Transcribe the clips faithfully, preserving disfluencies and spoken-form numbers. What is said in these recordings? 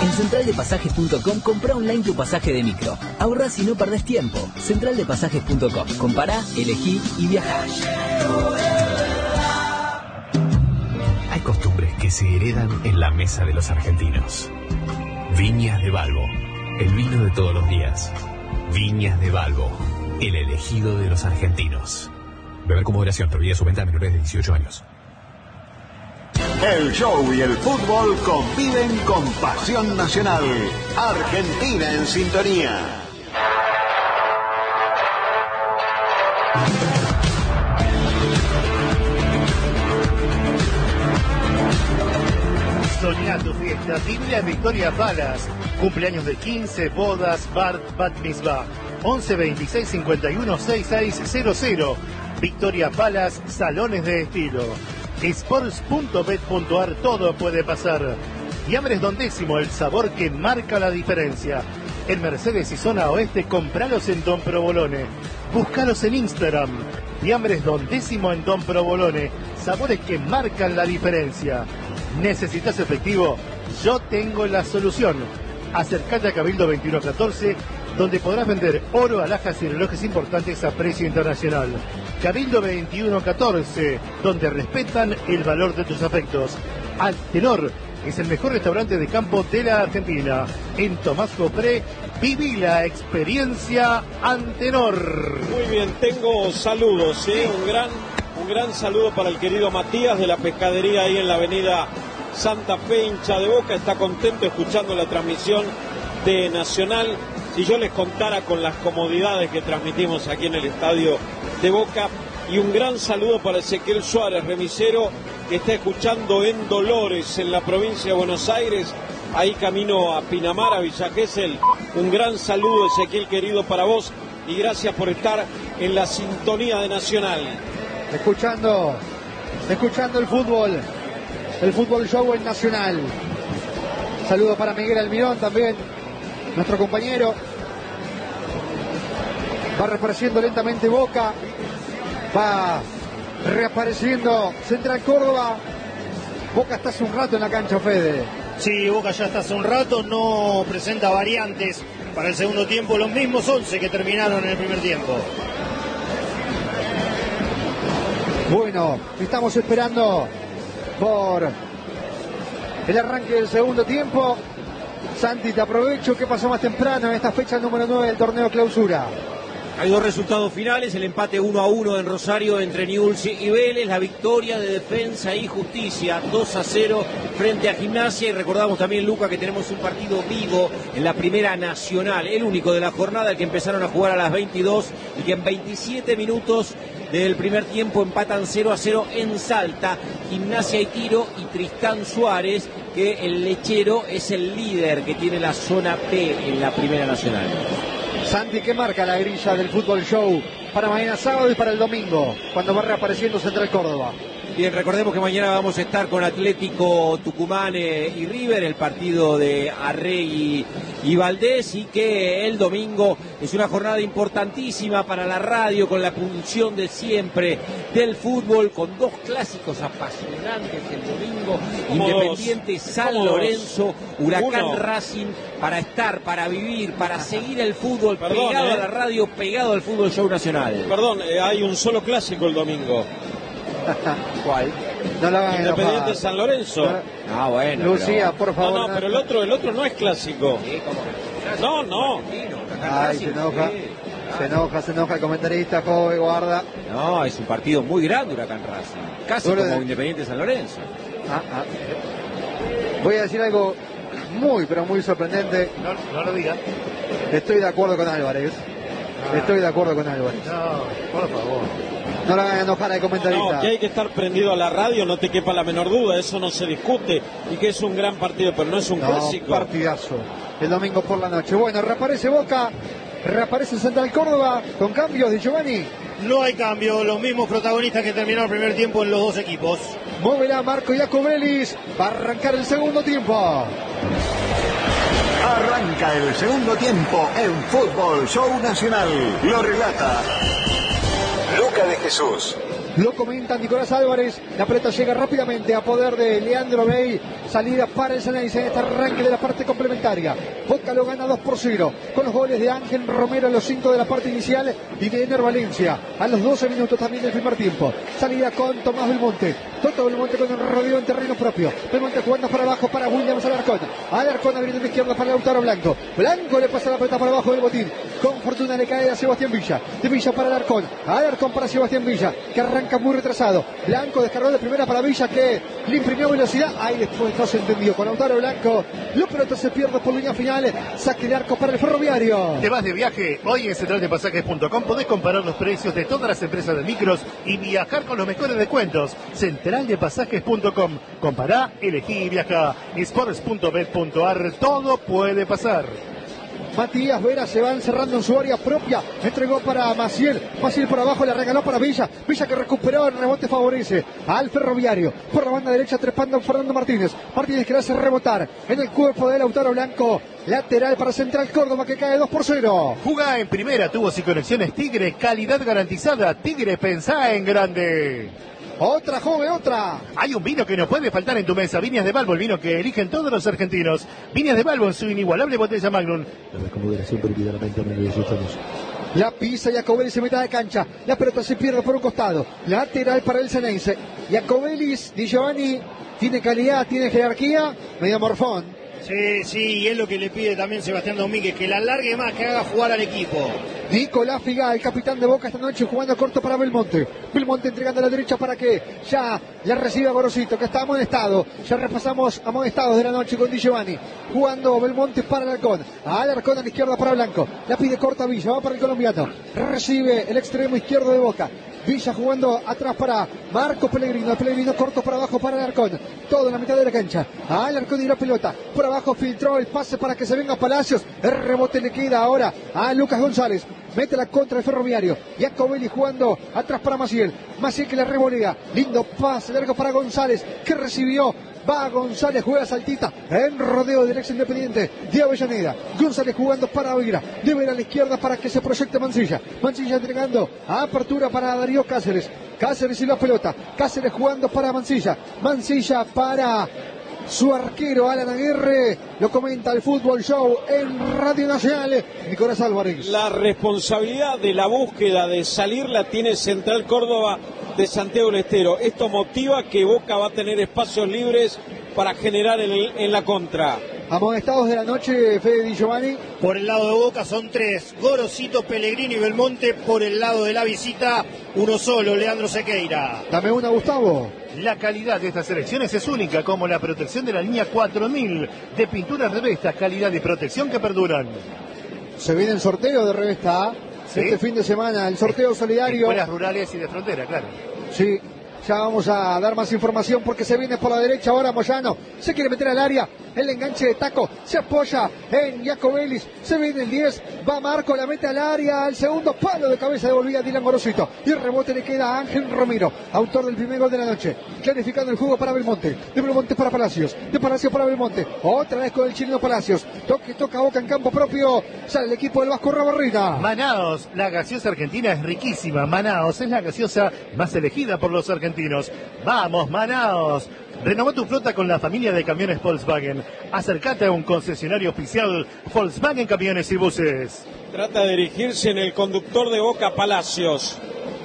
En central de pasajes punto com compra online tu pasaje de micro. Ahorrás y no perdés tiempo. central de pasajes punto com. Compará, elegí y viajá. Hay costumbres que se heredan en la mesa de los argentinos. Viñas de Balbo, el vino de todos los días. Viñas de Balbo, el elegido de los argentinos. Beber con moderación, prohibida su venta a menores de dieciocho años. El show y el fútbol conviven con pasión nacional. Argentina en sintonía. Soñá tu fiesta, vivila en Victoria Palace. Cumpleaños de quince, bodas, bar, bat mitzvah. once veintiséis cincuenta y uno sesenta y seis cero cero. Victoria Palace, salones de estilo. Sports punto bet punto ar, todo puede pasar. Fiambres Don Décimo, el sabor que marca la diferencia. En Mercedes y zona oeste, compralos en Don Provolone. Búscalos en Instagram. Fiambres Don Décimo en Don Provolone. Sabores que marcan la diferencia. ¿Necesitas efectivo? Yo tengo la solución. Acercate a Cabildo veintiuno catorce, donde podrás vender oro, alhajas y relojes importantes a precio internacional. Cabildo veintiuno catorce, donde respetan el valor de tus afectos. Antenor es el mejor restaurante de campo de la Argentina. En Tomás Copré, viví la experiencia Antenor. Muy bien, tengo saludos, ¿eh? un gran, un gran saludo para el querido Matías de la pescadería ahí en la avenida Santa Fe, hincha de Boca. Está contento escuchando la transmisión de Nacional. Si yo les contara con las comodidades que transmitimos aquí en el estadio de Boca. Y un gran saludo para Ezequiel Suárez, remisero, que está escuchando en Dolores, en la provincia de Buenos Aires, ahí camino a Pinamar, a Villa Gesell. Un gran saludo, Ezequiel, querido, para vos, y gracias por estar en la sintonía de Nacional. Escuchando, escuchando el fútbol, el fútbol show en Nacional. Saludo para Miguel Almirón también, nuestro compañero. Va reapareciendo lentamente Boca. Va reapareciendo Central Córdoba. Boca está hace un rato en la cancha, Fede. Sí, Boca ya está hace un rato. No presenta variantes para el segundo tiempo. Los mismos once que terminaron en el primer tiempo. Bueno, estamos esperando por el arranque del segundo tiempo. Santi, te aprovecho. ¿Qué pasó más temprano en esta fecha número nueve del torneo Clausura? Hay dos resultados finales, el empate uno a uno en Rosario entre Newell's y Vélez, la victoria de Defensa y Justicia dos a cero frente a Gimnasia, y recordamos también, Luca, que tenemos un partido vivo en la Primera Nacional, el único de la jornada, el que empezaron a jugar a las veintidós y que en veintisiete minutos del primer tiempo empatan cero a cero en Salta, Gimnasia y Tiro y Tristán Suárez, que el lechero es el líder que tiene la zona P en la Primera Nacional. Santi, ¿qué marca la grilla del fútbol show para mañana sábado y para el domingo, cuando va reapareciendo Central Córdoba? Bien, recordemos que mañana vamos a estar con Atlético Tucumán eh, y River, el partido de Arregui y Valdés, y que el domingo es una jornada importantísima para la radio, con la punción de siempre del fútbol, con dos clásicos apasionantes el domingo, Independiente dos? San Lorenzo, Huracán Uno. Racing, para estar, para vivir, para seguir el fútbol. Perdón, pegado eh. a la radio, pegado al fútbol show nacional. Perdón, eh, hay un solo clásico el domingo. ¿Cuál? No la hagan Independiente enojar. San Lorenzo. Ah, bueno. Lucía, pero... por favor. No, no, pero el otro, el otro no es clásico. Sí, ¿cómo? No, no. Ay, se enoja. Se enoja, se enoja el comentarista, joven, guarda. No, es un partido muy grande, Huracán Racing. Casi Solo como de... Independiente San Lorenzo. Ah, ah. Voy a decir algo muy, pero muy sorprendente. No, no lo diga. Estoy de acuerdo con Álvarez. Ah. Estoy de acuerdo con Álvarez. No, por favor. No lo hagan enojar al comentarista. No, que hay que estar prendido a la radio, no te quepa la menor duda, eso no se discute, y que es un gran partido, pero no es un no, clásico. Partidazo, el domingo por la noche. Bueno, reaparece Boca, reaparece Central Córdoba, con cambios de Giovanni. No hay cambio, los mismos protagonistas que terminaron el primer tiempo en los dos equipos. Móvela Marco Iacobelis, va a arrancar el segundo tiempo. Arranca el segundo tiempo en Fútbol Show Nacional. Lo relata Luca de Jesús. Lo comenta Nicolás Álvarez. La pelota llega rápidamente a poder de Leandro Bey. Salida para el Ceneice en este arranque de la parte complementaria. Boca lo gana dos por cero con los goles de Ángel Romero a los cinco de la parte inicial y de Ener Valencia a los doce minutos también del primer tiempo. Salida con Tomás Belmonte. Toto Belmonte con el rodeo en terreno propio. Belmonte jugando para abajo para Williams Alarcón. Alarcón abriendo de izquierda para Lautaro Blanco. Blanco le pasa la pelota para abajo del botín. Con fortuna le cae a Sebastián Villa. De Villa para Alarcón. Alarcón para Sebastián Villa, que arranca muy retrasado. Blanco descargó de primera para Villa, que le imprimió velocidad. Ahí después no se entendió con Lautaro Blanco. La pelota se pierde por línea final. Saque de arco para el Ferroviario. ¿Te vas de viaje? Hoy en central de pasajes punto com podés comparar los precios de todas las empresas de micros y viajar con los mejores descuentos. central de pasajes punto com. Compará, elegí y viaja. sports punto bet punto ar. Todo puede pasar. Matías Vera se va encerrando en su área propia. Entregó para Maciel. Maciel por abajo, le regaló para Villa. Villa que recuperó, el rebote favorece al Ferroviario. Por la banda derecha trepando Fernando Martínez. Martínez que le hace rebotar en el cuerpo de Lautaro Blanco. Lateral para Central Córdoba, que cae dos por cero. Jugá en primera, tubos y conexiones Tigre. Calidad garantizada. Tigre, pensá en grande. Otra, joven, otra. Hay un vino que no puede faltar en tu mesa. Viñas de Balbo, el vino que eligen todos los argentinos. Viñas de Balbo en su inigualable botella Magnum. La pisa Jacobelli, se mete de cancha. La pelota se pierde por un costado. Lateral para el Ceneice. Jacobelli, Di Giovanni, tiene calidad, tiene jerarquía. Medio morfón. Sí, sí, y es lo que le pide también Sebastián Domínguez, que la alargue más, que haga jugar al equipo. Nicolás Figal, el capitán de Boca esta noche, jugando corto para Belmonte. Belmonte entregando a la derecha para que ya la reciba Gorosito, que está amonestado. Ya repasamos amonestados de la noche con Di Giovanni. Jugando Belmonte para Alarcón. Alarcón a la izquierda para Blanco. La pide corta Villa, va para el colombiano. Recibe el extremo izquierdo de Boca. Villa jugando atrás para Marco Pellegrino. Pellegrino corto para abajo para Alarcón. Todo en la mitad de la cancha. Alarcón y la pelota. Por abajo filtró el pase para que se venga Palacios. El rebote le queda ahora a Lucas González. Mete la contra el Ferroviario. Jacobelli jugando atrás para Maciel. Maciel que la revolea. Lindo pase largo para González, que recibió. Va González, juega saltita en rodeo del ex Independiente de Avellaneda. González jugando para Oira. Debe ir a la izquierda para que se proyecte Mancilla. Mancilla entregando a apertura para Darío Cáceres. Cáceres y la pelota. Cáceres jugando para Mancilla. Mancilla para su arquero Alan Aguirre. Lo comenta el Fútbol Show en Radio Nacional. Nicolás Álvarez. La responsabilidad de la búsqueda de salir la tiene Central Córdoba de Santiago del Estero. Esto motiva que Boca va a tener espacios libres para generar en, el, en la contra. Amonestados de la noche, Fede Di Giovanni. Por el lado de Boca son tres: Gorosito, Pellegrini y Belmonte. Por el lado de la visita, uno solo, Leandro Sequeira. Dame una, Gustavo. La calidad de estas selecciones es única, como la protección de la línea cuatro mil de pinturas Revestas, calidad y protección que perduran. Se viene el sorteo de Revesta A. ¿Sí? Este fin de semana, el sorteo solidario. Escuelas rurales y de frontera, claro. Sí, ya vamos a dar más información porque se viene por la derecha ahora Moyano. Se quiere meter al área, el enganche de taco, se apoya en Jacobelli, se viene el diez, va Marco, la mete al área, al segundo palo de cabeza devolvía Dylan Gorosito. Y el rebote le queda a Ángel Romero, autor del primer gol de la noche. Clarificando el juego para Belmonte, de Belmonte para Palacios, de Palacios para Belmonte, otra vez con el chileno Palacios. Toque, toca Boca en campo propio, sale el equipo del Vasco Rabarrina. Manaos, la gaseosa argentina es riquísima. Manaos es la gaseosa más elegida por los argentinos. ¡Vamos, Manaos! Renová tu flota con la familia de camiones Volkswagen. Acércate a un concesionario oficial Volkswagen Camiones y Buses. Trata de dirigirse en el conductor de Boca, Palacios.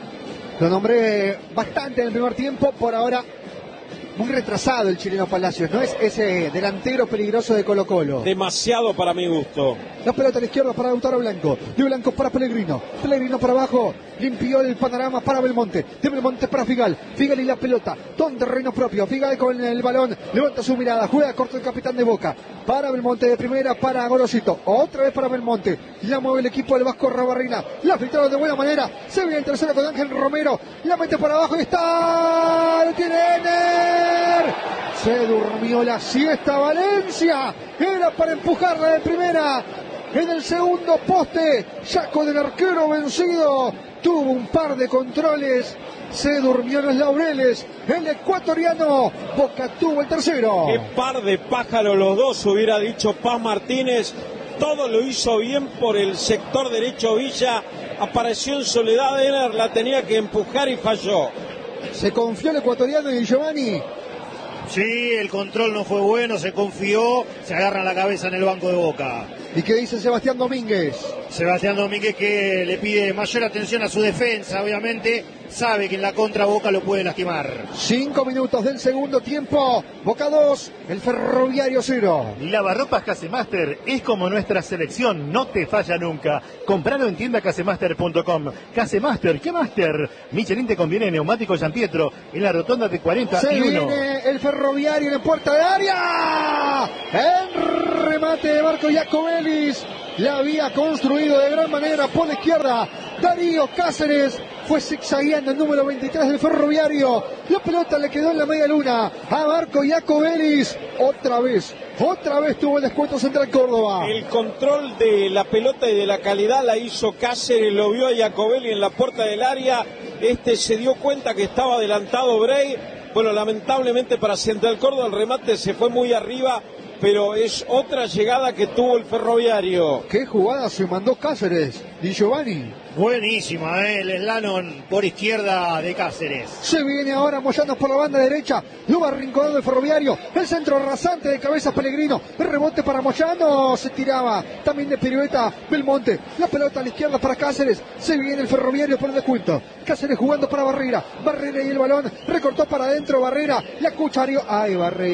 Lo nombré bastante en el primer tiempo, por ahora muy retrasado el chileno Palacios, no es ese delantero peligroso de Colo Colo. Demasiado para mi gusto. La pelota a la izquierda para Lautaro Blanco, de Blanco para Pellegrino, Pellegrino para abajo, limpió el panorama para Belmonte, de Belmonte para Figal, Figal y la pelota, todo en terreno propio, Figal con el balón, levanta su mirada, juega corto el capitán de Boca, para Belmonte de primera, para Gorosito, otra vez para Belmonte, la mueve el equipo del Vasco Rabarrina, la filtraron de buena manera, se viene el tercero con Ángel Romero, la mete para abajo y está, lo tiene Ener. Se durmió la siesta Valencia, era para empujarla de primera. En el segundo poste, ya con el arquero vencido, tuvo un par de controles, se durmió en los laureles, el ecuatoriano, Boca tuvo el tercero. Qué par de pájaros los dos, hubiera dicho Paz Martínez. Todo lo hizo bien por el sector derecho Villa, apareció en soledad, Ener la tenía que empujar y falló. Se confió el ecuatoriano y Giovanni. Sí, el control no fue bueno, se confió, se agarra la cabeza en el banco de Boca. ¿Y qué dice Sebastián Domínguez? Sebastián Domínguez que le pide mayor atención a su defensa, obviamente, sabe que en la contra Boca lo puede lastimar. Cinco minutos del segundo tiempo, Boca dos, el Ferroviario cero. Lavarropas Casemaster es como nuestra selección, no te falla nunca. Compralo en tienda casemaster punto com. Casemaster, ¿qué Master? Michelin te conviene neumático Gianpietro en la rotonda de cuarenta Se y uno. viene el Ferroviario en la puerta de área. El remate de Marco Jacobellis. La había construido de gran manera por la izquierda. Darío Cáceres fue zigzagueando el número veintitrés del Ferroviario. La pelota le quedó en la media luna a Marco Jacobellis. Otra vez, otra vez tuvo el descuento Central Córdoba. El control de la pelota y de la calidad la hizo Cáceres, lo vio a Jacobelli en la puerta del área. Este se dio cuenta que estaba adelantado Bray. Bueno, lamentablemente para Central Córdoba el remate se fue muy arriba, pero es otra llegada que tuvo el Ferroviario. Qué jugada se mandó Cáceres, Di Giovanni. Buenísima, ¿eh? El slalom por izquierda de Cáceres. Se viene ahora Moyano por la banda derecha. Lo va arrinconando el Ferroviario. El centro rasante de cabeza Pellegrino. El rebote para Moyano. Se tiraba. También de pirueta Belmonte. La pelota a la izquierda para Cáceres. Se viene el Ferroviario por el descuento. Cáceres jugando para Barrera. Barrera y el balón. Recortó para adentro Barrera. La cucharió. ¡Ay,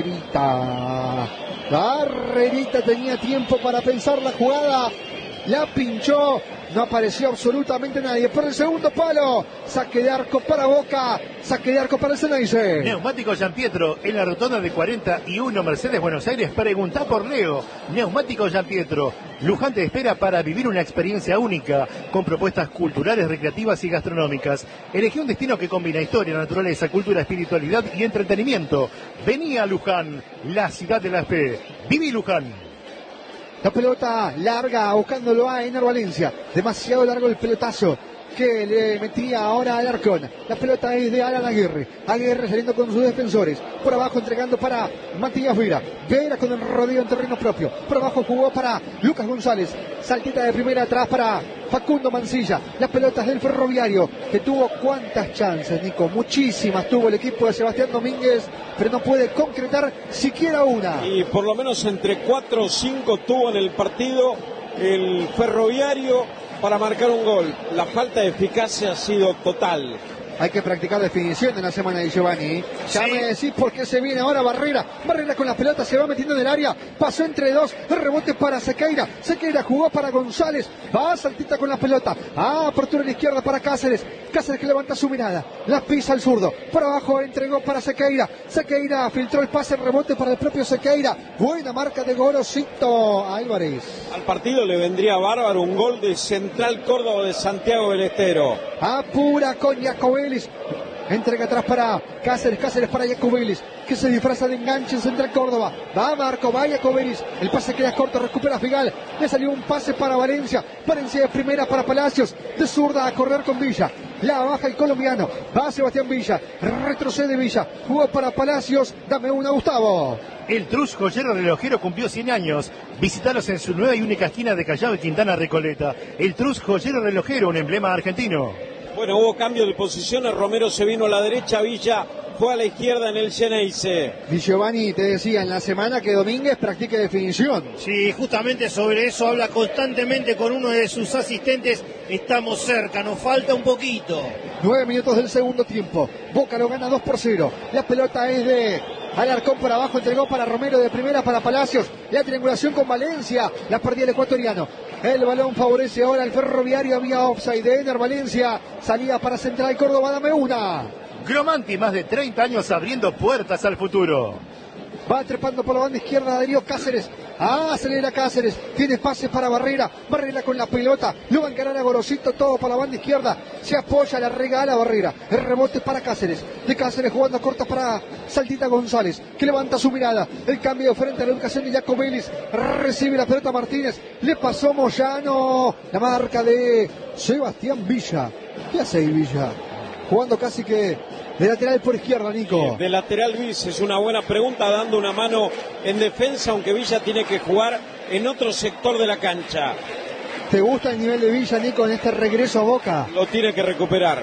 Barrerita! Barrerita tenía tiempo para pensar la jugada. La pinchó. No apareció absolutamente nadie. Por el segundo palo. Saque de arco para Boca. Saque de arco para el Ceneice. Neumático Gianpietro en la rotonda de cuarenta y uno Mercedes Buenos Aires. Preguntá por Leo. Neumático Gianpietro. Luján te espera para vivir una experiencia única con propuestas culturales, recreativas y gastronómicas. Elegí un destino que combina historia, naturaleza, cultura, espiritualidad y entretenimiento. Vení a Luján, la ciudad de la fe. Viví Luján. La pelota larga buscándolo a Ener Valencia. Demasiado largo el pelotazo que le metía ahora al Arcón. La pelota es de Alan Aguirre. Aguirre saliendo con sus defensores. Por abajo entregando para Matías Vera. Vera con el rodillo en terreno propio. Por abajo jugó para Lucas González. Saltita de primera atrás para Facundo Mancilla. Las pelotas del Ferroviario, que tuvo cuántas chances, Nico. Muchísimas tuvo el equipo de Sebastián Domínguez, pero no puede concretar siquiera una. Y por lo menos entre cuatro o cinco tuvo en el partido el Ferroviario para marcar un gol. La falta de eficacia ha sido total. Hay que practicar definición en la semana de Giovanni. Ya Sí. me decís por qué se viene ahora Barrera. Barrera con la pelota, se va metiendo en el área. Pasó entre dos. El rebote para Sequeira. Sequeira jugó para González. Va saltita con la pelota. Ah, apertura a la izquierda para Cáceres. Cáceres que levanta su mirada. La pisa al zurdo. Por abajo entregó para Sequeira. Sequeira filtró el pase, el rebote para el propio Sequeira. Buena marca de Gorosito Álvarez. Al partido le vendría bárbaro un gol de Central Córdoba de Santiago del Estero. Apura con Jacobellis. Entrega atrás para Cáceres, Cáceres para Jacobellis, que se disfraza de enganche en Central Córdoba. Va Marco, va Jacobellis. El pase queda corto, recupera Figal. Le salió un pase para Valencia. Valencia de primera para Palacios. De zurda a correr con Villa. La baja el colombiano. Va Sebastián Villa. Retrocede Villa. Jugó para Palacios. Dame una, Gustavo. El Trus Joyero Relojero cumplió cien años. Visítalos en su nueva y única esquina de Callao y Quintana Recoleta. El Trus Joyero Relojero, un emblema argentino. Bueno, hubo cambio de posiciones. Romero se vino a la derecha, Villa fue a la izquierda en el Ceneice. Di Giovanni te decía en la semana que Domínguez practique definición. Sí, justamente sobre eso habla constantemente con uno de sus asistentes. Estamos cerca, nos falta un poquito. Nueve minutos del segundo tiempo. Boca lo gana dos por cero. La pelota es de Alarcón por abajo, entregó para Romero de primera para Palacios. La triangulación con Valencia. La perdía el ecuatoriano. El balón favorece ahora al Ferroviario. Había offside de Ener Valencia. Salía para Central Córdoba. Dame una. Gromanti, más de treinta años abriendo puertas al futuro. Va trepando por la banda izquierda Darío Cáceres. Ah, acelera Cáceres. Tiene pases para Barrera. Barrera con la pelota. Lo va a encarar a Gorosito. Todo por la banda izquierda. Se apoya, la regala Barrera. El rebote para Cáceres. De Cáceres jugando corta para Saltita González, que levanta su mirada. El cambio de frente a la educación de Jacobellis. Recibe la pelota Martínez. Le pasó Moyano. La marca de Sebastián Villa. ¿Qué hace ahí Villa? Jugando casi que de lateral por izquierda, Nico. De lateral bis es una buena pregunta, dando una mano en defensa, aunque Villa tiene que jugar en otro sector de la cancha. ¿Te gusta el nivel de Villa, Nico, en este regreso a Boca? Lo tiene que recuperar.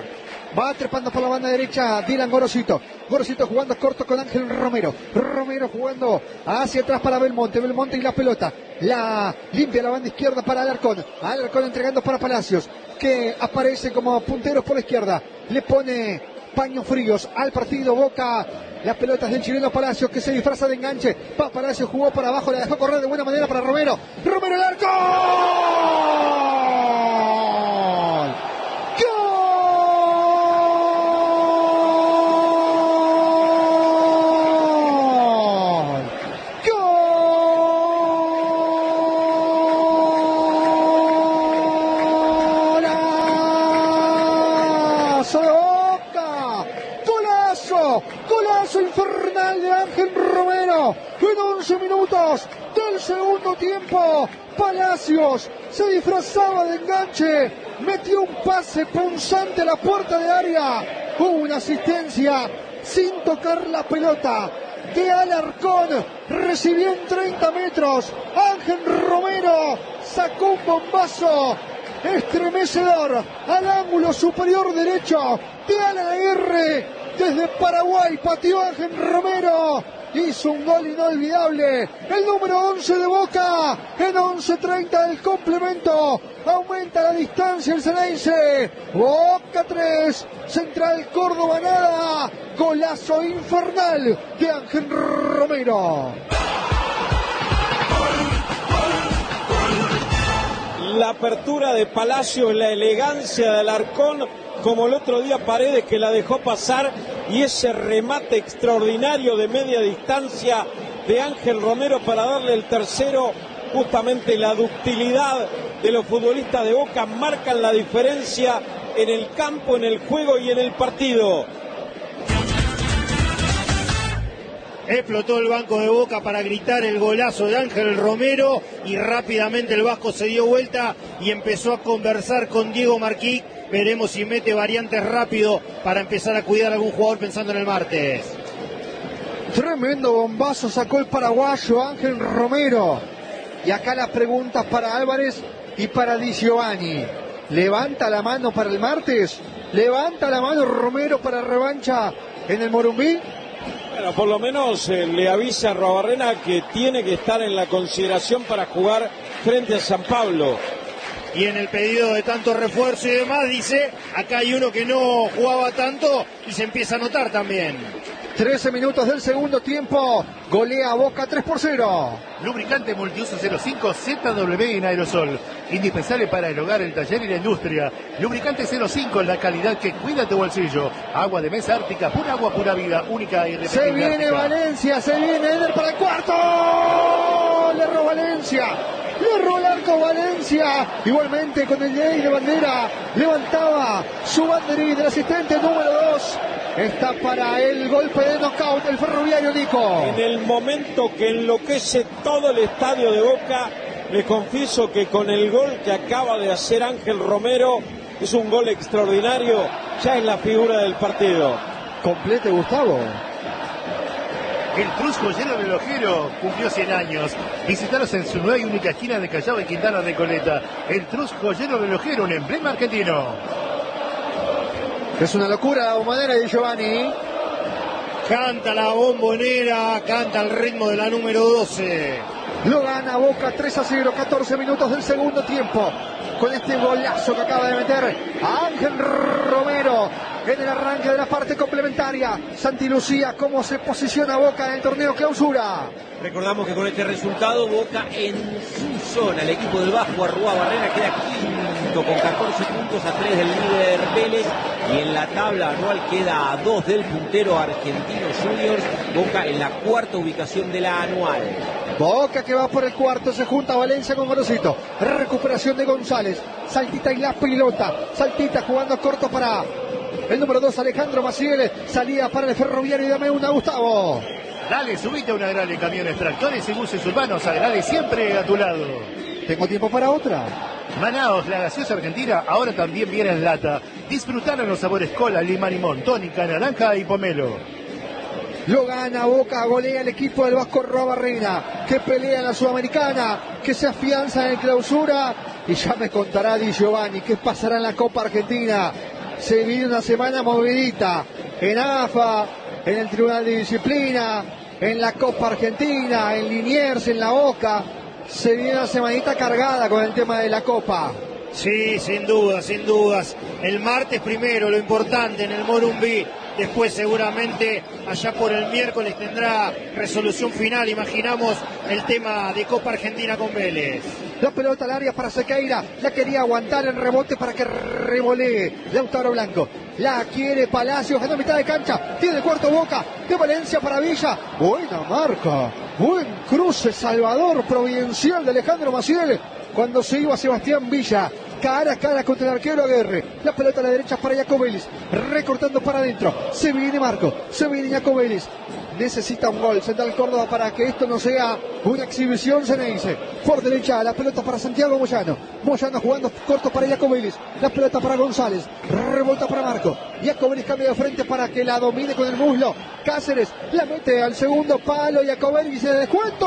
Va trepando por la banda derecha Dylan Gorosito. Gorosito jugando corto con Ángel Romero. Romero jugando hacia atrás para Belmonte. Belmonte y la pelota. La limpia la banda izquierda para Alarcón. Alarcón entregando para Palacios, que aparece como punteros por la izquierda. Le pone paños fríos al partido. Boca. Las pelotas del chileno Palacios, que se disfraza de enganche. Pa Palacios jugó para abajo, la dejó correr de buena manera para Romero. Romero el arco. Infernal de Ángel Romero en once minutos del segundo tiempo. Palacios se disfrazaba de enganche, metió un pase punzante a la puerta de área, hubo una asistencia sin tocar la pelota de Alarcón, recibió en treinta metros. Ángel Romero sacó un bombazo estremecedor al ángulo superior derecho de Alan Aguirre. Desde Paraguay pateó Ángel Romero, hizo un gol inolvidable, el número once de Boca, en once treinta del complemento, aumenta la distancia el Ceneice. Boca tres, Central Córdoba nada, golazo infernal de Ángel Romero. La apertura de Palacios, la elegancia de Alarcón, como el otro día Paredes, que la dejó pasar, y ese remate extraordinario de media distancia de Ángel Romero para darle el tercero. Justamente la ductilidad de los futbolistas de Boca marcan la diferencia en el campo, en el juego y en el partido. Explotó el banco de Boca para gritar el golazo de Ángel Romero y rápidamente el Vasco se dio vuelta y empezó a conversar con Diego Marquí. Veremos si mete variantes rápido para empezar a cuidar a algún jugador pensando en el martes. Tremendo bombazo sacó el paraguayo Ángel Romero. Y acá las preguntas para Álvarez y para Di Giovanni. ¿Levanta la mano para el martes? ¿Levanta la mano Romero para revancha en el Morumbí? Bueno, por lo menos eh, le avisa a Arruabarrena que tiene que estar en la consideración para jugar frente a San Pablo. Y en el pedido de tanto refuerzo y demás, dice, acá hay uno que no jugaba tanto y se empieza a notar también. trece minutos del segundo tiempo, golea Boca tres por cero. Lubricante multiuso cero cinco Z W en aerosol, indispensable para el hogar, el taller y la industria. Lubricante cero cinco, la calidad que cuida tu bolsillo. Agua de mesa ártica, pura agua, pura vida, única y irrepetible. Se viene Ártica. Valencia, se viene Eder para el cuarto. Le erró Valencia. Le erró el arco Valencia. Igualmente con el ley de bandera levantaba su banderín del asistente número dos. Está para el golpe de knockout el Ferroviario, Nico. En el momento que enloquece todo el estadio de Boca, les confieso que con el gol que acaba de hacer Ángel Romero, es un gol extraordinario, ya es la figura del partido. Complete, Gustavo. El Cruz Joyero Relojero cumplió cien años. Visitaros en su nueva y única esquina de Callao y Quintana de Coleta. El Cruz Joyero Relojero, un emblema argentino. Es una locura la bombonera de Giovanni. Canta la bombonera, canta el ritmo de la número doce. Lo gana Boca tres a cero, catorce minutos del segundo tiempo. Con este golazo que acaba de meter Ángel Romero en el arranque de la parte complementaria. Santi Lucía, cómo se posiciona Boca en el torneo clausura. Recordamos que con este resultado Boca en su zona, el equipo del Vasco Arruabarrena queda quinto con catorce puntos a tres del líder Vélez, y en la tabla anual queda a dos del puntero Argentinos Juniors. Boca en la cuarta ubicación de la anual. Boca que va por el cuarto, se junta Valencia con Gorosito. Recuperación de González, saltita y la pelota, saltita jugando corto para el número dos Alejandro Maciel, salida para el Ferroviario y dame una, Gustavo. Dale, subite a una Agrale, camiones, tractores y buses urbanos. Agrale siempre a tu lado. Tengo tiempo para otra. Manaos, la gaseosa argentina, ahora también viene en lata. Disfrutaron los sabores cola, lima, limón, tónica, naranja y pomelo. Lo gana Boca, golea el equipo del Vasco Arruabarrena, que pelea en la Sudamericana, que se afianza en el clausura. Y ya me contará Di Giovanni qué pasará en la Copa Argentina. Se viene una semana movidita en A F A, en el Tribunal de Disciplina, en la Copa Argentina, en Liniers, en la Boca. Se viene una semanita cargada con el tema de la Copa. Sí, sin dudas, sin dudas. El martes primero, lo importante en el Morumbí. Después seguramente allá por el miércoles tendrá resolución final. Imaginamos el tema de Copa Argentina con Vélez. La pelota al área para Sequeira. La quería aguantar en rebote para que revolee Lautaro Blanco. La quiere Palacios en la mitad de cancha. Tiene el cuarto Boca. De Valencia para Villa. Buena marca. Buen cruce Salvador providencial de Alejandro Maciel. Cuando se iba Sebastián Villa. Cara a cara contra el arquero Aguirre. La pelota a la derecha para Jacobelis. Recortando para adentro. Se viene Marco. Se viene Jacobelis. Necesita un gol Central Córdoba para que esto no sea una exhibición Ceneice. Por derecha la pelota para Santiago Moyano. Moyano jugando corto para Jacobelis. La pelota para González. Revolta para Marco. Jacobelis cambia de frente para que la domine con el muslo. Cáceres la mete al segundo palo. Jacobelis de descuento.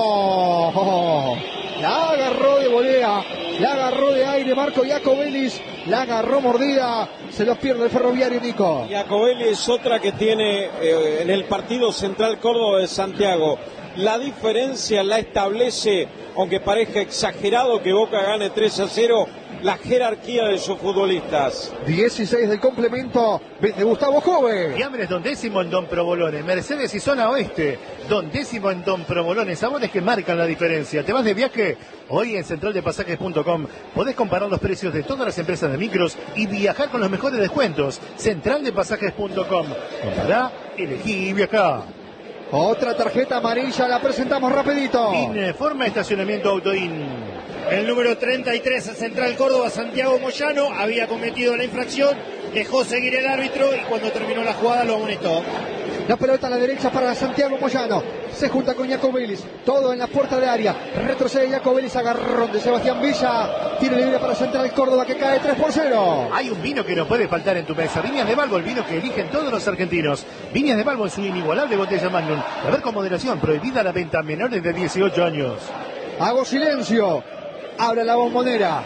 Oh, la agarró de volea. La agarró de aire Marco Jacobelis. La agarró mordida. Se los pierde el Ferroviario, Nico. Jacobelis es otra que tiene eh, en el partido Central Córdoba de Santiago. La diferencia la establece, aunque parezca exagerado que Boca gane tres a cero, la jerarquía de sus futbolistas. dieciséis del complemento de Gustavo Jove. Fiambres Don Décimo en Don Provolone. Mercedes y Zona Oeste. Don Décimo en Don Provolone. Sabores que marcan la diferencia. ¿Te vas de viaje? Hoy en central de pasajes punto com podés comparar los precios de todas las empresas de micros y viajar con los mejores descuentos. central de pasajes punto com. Compará, elegí y viajá. Otra tarjeta amarilla, la presentamos rapidito. Informa estacionamiento Autoin. El número treinta y tres a Central Córdoba, Santiago Moyano, había cometido la infracción, dejó seguir el árbitro y cuando terminó la jugada lo amonestó. La pelota a la derecha para Santiago Moyano. Se junta con Jacobelis. Todo en la puerta de área. Retrocede Jacobelis. Agarrón de Sebastián Villa. Tiro libre para Central Córdoba que cae tres por cero. Hay un vino que no puede faltar en tu mesa. Viñas de Balbo, el vino que eligen todos los argentinos. Viñas de Balbo en su inigualable botella Magnum. A ver con moderación. Prohibida la venta a menores de dieciocho años. Hago silencio. Abre la bombonera.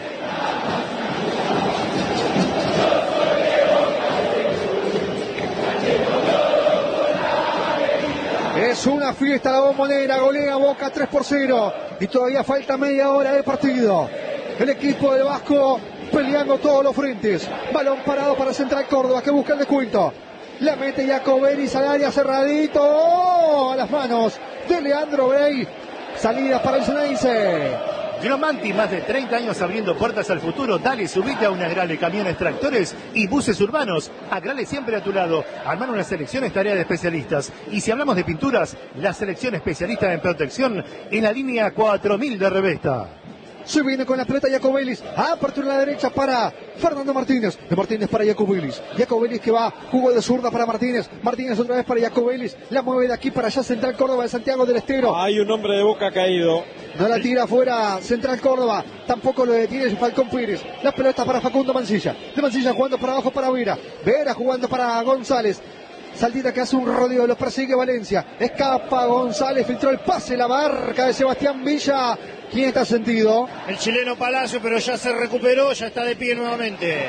Es una fiesta la bombonera, golea Boca tres por cero y todavía falta media hora de partido. El equipo del Vasco peleando todos los frentes. Balón parado para Central Córdoba que busca el descuento. La mete Jacobelis al área cerradito. ¡Oh! A las manos de Leandro Brey. Salida para el Ceneice. Gromanti, más de treinta años abriendo puertas al futuro. Dale, subite a una Agrale, camiones, tractores y buses urbanos. Agrale siempre a tu lado. Armar una selección es tarea de especialistas. Y si hablamos de pinturas, la selección especialista en protección en la línea cuatro mil de Revesta. Se viene con la pelota Jacobelis. Apertura a la derecha para Fernando Martínez. De Martínez para Jacobelis. Jacobelis que va. Jugó de zurda para Martínez. Martínez otra vez para Jacobelis. La mueve de aquí para allá Central Córdoba de Santiago del Estero. Hay un hombre de Boca caído. No la tira afuera Central Córdoba. Tampoco lo detiene Falcón Pérez. La pelota para Facundo Mancilla. De Mancilla jugando para abajo para Vera. Vera jugando para González. Saltita que hace un rodeo, lo persigue Valencia. Escapa González, filtró el pase, la marca de Sebastián Villa. ¿Quién está sentido? El chileno Palacio, pero ya se recuperó, ya está de pie nuevamente.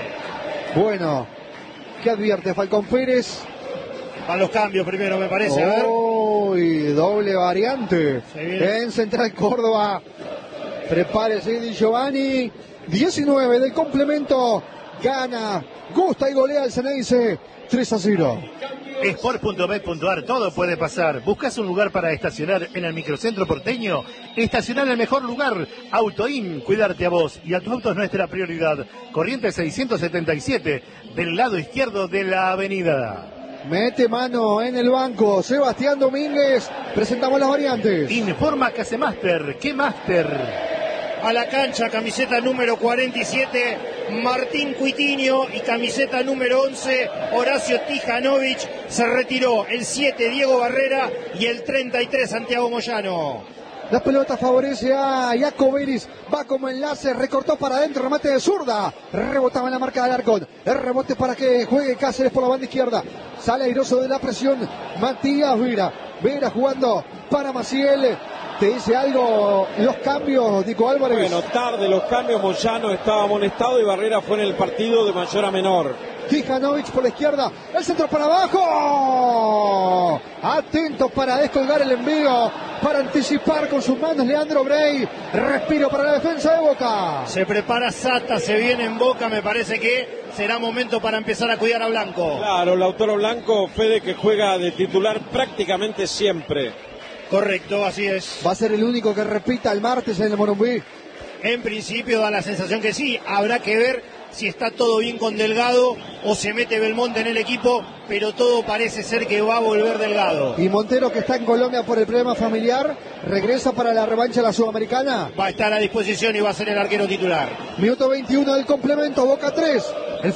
Bueno, ¿qué advierte Falcón Pérez? A los cambios primero, me parece. A ver. Uy, doble variante en Central Córdoba. Prepárese Di Giovanni. diecinueve del complemento. Gana, gusta y golea el Ceneice. tres a cero. Sport punto bet punto ar, todo puede pasar. ¿Buscas un lugar para estacionar en el microcentro porteño? Estacionar en el mejor lugar. Autoin, cuidarte a vos y a tu auto es nuestra prioridad. Corriente seiscientos setenta y siete, del lado izquierdo de la avenida. Mete mano en el banco Sebastián Domínguez. Presentamos las variantes. Informa Casemaster. ¿Qué Master? A la cancha, camiseta número cuarenta y siete, Martín Cuitiño, y camiseta número once, Horacio Tijanovic. Se retiró el siete, Diego Barrera, y el treinta y tres, Santiago Moyano. La pelota favorece a Jacobelis, va como enlace, recortó para adentro, remate de zurda, rebotaba en la marca del Arcón, el rebote para que juegue Cáceres por la banda izquierda, sale airoso de la presión Matías Vera, Vera jugando para Maciel, ¿Te dice algo los cambios, Nico Álvarez? Bueno, tarde los cambios, Moyano estaba amonestado y Barrera fue en el partido de mayor a menor. Tijanovic por la izquierda, el centro para abajo. Atentos para descolgar el envío, para anticipar con sus manos Leandro Brey. Respiro para la defensa de Boca. Se prepara Sata, se viene en Boca, me parece que será momento para empezar a cuidar a Blanco. Claro, Lautaro Blanco, Fede, que juega de titular prácticamente siempre. Correcto, así es. Va a ser el único que repita el martes en el Morumbí. En principio da la sensación que sí, habrá que ver si está todo bien con Delgado o se mete Belmonte en el equipo, pero todo parece ser que va a volver Delgado. Y Montero, que está en Colombia por el problema familiar, regresa para la revancha de la Sudamericana. Va a estar a disposición y va a ser el arquero titular. Minuto veintiuno del complemento, Boca tres. El